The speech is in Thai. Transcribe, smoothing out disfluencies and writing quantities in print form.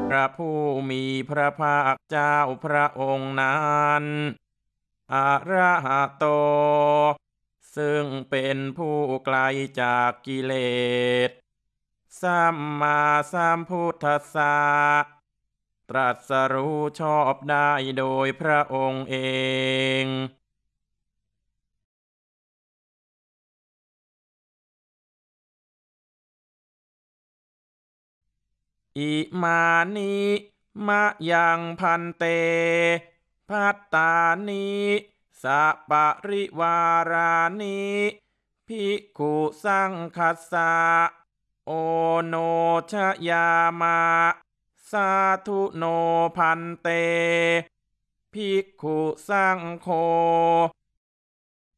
พระผู้มีพระภาคเจ้าพระองค์นั้นอะระหะโตซึ่งเป็นผู้ไกลจากกิเลสสัมมาสัมพุทธัสสะตรัสรู้ชอบได้โดยพระองค์เองอิมานิมะยังพันเตพัตตานิสัปะริวารานิภิกขุสังคัสสะโอโนชยามะสาธุโนพันเตภิกขุสังโฆ